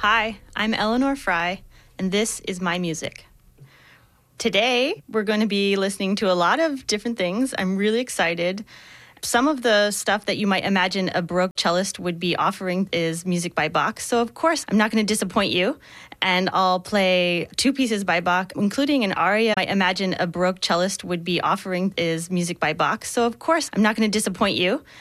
Hi, I'm Eleanor Fry, and this is my music. Today, we're going to be listening to a lot of different things. I'm really excited. Some of the stuff that you might imagine a Baroque cellist would be offering is music by Bach. So, of course, I'm not going to disappoint you. And I'll play two pieces by Bach, including an aria I imagine a Baroque cellist would be offering is music by Bach. So, of course, I'm not going to disappoint you.